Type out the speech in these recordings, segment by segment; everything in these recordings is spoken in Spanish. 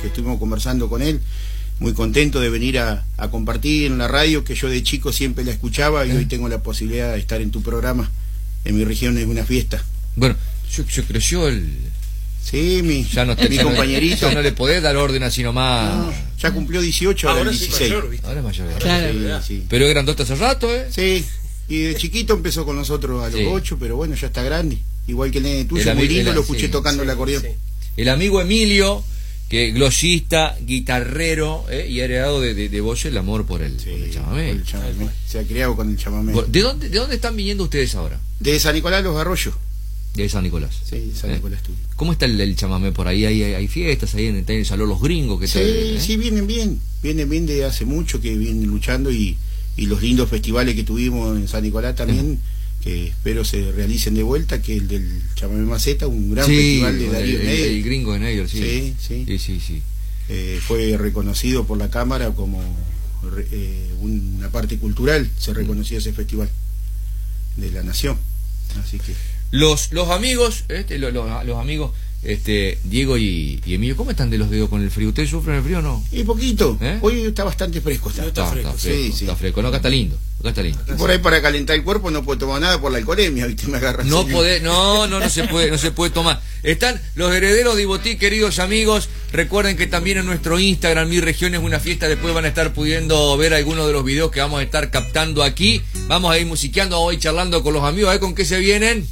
que estuvimos conversando con él. Muy contento de venir a compartir en la radio, que yo de chico siempre la escuchaba y hoy tengo la posibilidad de estar en tu programa. En mi región es una fiesta. Bueno, se creció el... Sí, mi compañerito. Ya no le podés dar orden así nomás. No, ya cumplió 18, ahora el 16. Ahora es mayor. Claro. Sí. Pero es grandote hace rato, ¿eh? Sí, y de chiquito empezó con nosotros a los 8, pero bueno, ya está grande. Igual que el nene tuyo, muy lindo, lo escuché tocando el acordeón. Sí. El amigo Emilio, que glosista, guitarrero, y heredado de vos el amor por el chamamé. Por el chamamé. Se ha criado con el chamamé. ¿De dónde están viniendo ustedes ahora? De San Nicolás Los Arroyos. De San Nicolás. Sí, de San Nicolás tú. ¿Cómo está el chamamé por ahí? ¿Hay fiestas ahí en el Salón Los Gringos? Que sí, vienen bien de hace mucho, que vienen luchando, y los lindos festivales que tuvimos en San Nicolás también, que espero se realicen de vuelta, que el del chamamé Maceta, un gran festival de Darío Neider. El gringo de Neider, sí. Sí. Fue reconocido por la Cámara como una parte cultural, se reconocía ese festival de la Nación. Así que los amigos, los amigos, Diego y Emilio, ¿cómo están de los dedos con el frío? ¿Ustedes sufren el frío o no? Y poquito. Hoy está bastante fresco. Está fresco. No, acá está lindo. Y por ahí para calentar el cuerpo no puedo tomar nada por la alcoholemia, ¿viste? Me agarra. No se puede tomar. Están los herederos de Ibotí, queridos amigos. Recuerden que también en nuestro Instagram, Mi Región es una fiesta, después van a estar pudiendo ver algunos de los videos que vamos a estar captando aquí. Vamos a ir musiqueando, hoy charlando con los amigos, a ver con qué se vienen.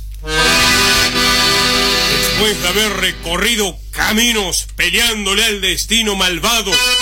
Después de haber recorrido caminos peleándole al destino malvado,